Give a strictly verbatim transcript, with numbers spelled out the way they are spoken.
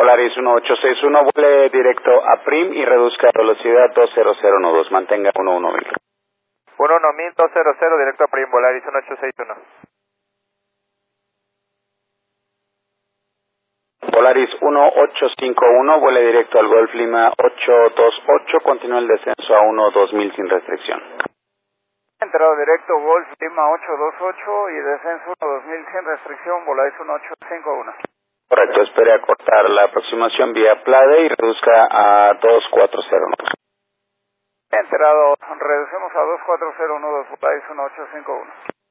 Polaris uno ocho seis uno, vuele directo a Prim y reduzca velocidad dos cero cero uno dos, mantenga uno uno mil. uno uno mil, dos cero cero, directo a Prim, Polaris uno ocho seis uno. Polaris uno ocho cinco uno, vuele directo al Golf Lima ocho dos ocho, continúa el descenso a uno dos mil sin restricción. Entrado directo, Golf Lima ocho dos ocho y descenso uno dos mil sin restricción, Polaris uno ocho cinco uno. Correcto, espere a cortar la aproximación vía Plade y reduzca a dos cuatro cero uno. Entrado, reducimos a dos cuatro cero uno dos, Polaris uno ocho cinco uno.